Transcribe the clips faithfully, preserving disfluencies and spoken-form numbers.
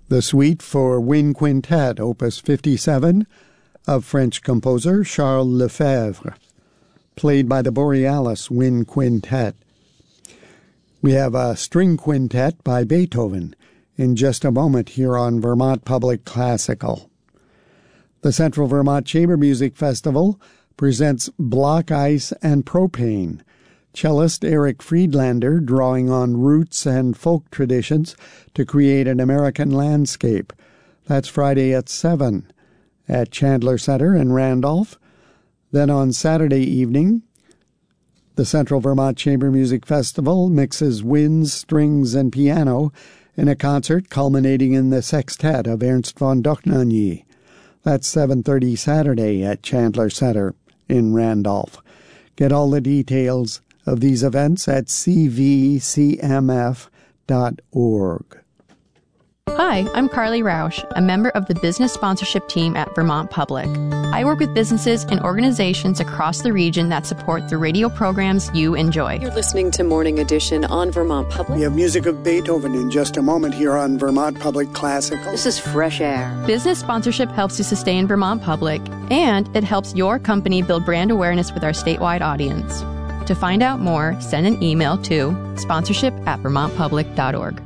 The Suite for Wind Quintet, Opus fifty-seven, of French composer Charles Lefebvre, played by the Borealis Wind Quintet. We have a string quintet by Beethoven in just a moment here on Vermont Public Classical. The Central Vermont Chamber Music Festival presents Block Ice and Propane, cellist Eric Friedlander drawing on roots and folk traditions to create an American landscape. That's Friday at seven at Chandler Center in Randolph. Then on Saturday evening, the Central Vermont Chamber Music Festival mixes winds, strings, and piano in a concert culminating in the sextet of Ernst von Dohnanyi. That's seven thirty Saturday at Chandler Center in Randolph. Get all the details of these events at c v c m f dot org. Hi, I'm Carly Rausch, a member of the business sponsorship team at Vermont Public. I work with businesses and organizations across the region that support the radio programs you enjoy. You're listening to Morning Edition on Vermont Public. We have music of Beethoven in just a moment here on Vermont Public Classical. This is Fresh Air. Business sponsorship helps you sustain Vermont Public, and it helps your company build brand awareness with our statewide audience. To find out more, send an email to sponsorship at vermont public dot org.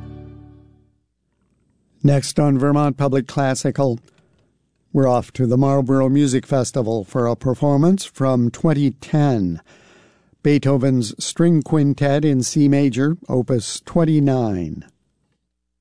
Next on Vermont Public Classical, we're off to the Marlborough Music Festival for a performance from twenty ten, Beethoven's String Quintet in C Major, Opus twenty-nine.